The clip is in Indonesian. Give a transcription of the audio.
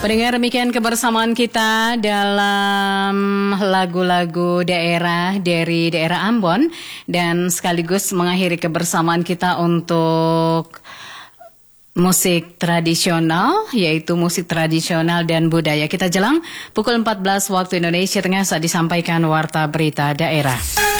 Pendengar, demikian kebersamaan kita dalam lagu-lagu daerah dari daerah Ambon dan sekaligus mengakhiri kebersamaan kita untuk musik tradisional, yaitu musik tradisional dan budaya. Kita jelang pukul 14 waktu Indonesia Tengah saat disampaikan Warta Berita Daerah.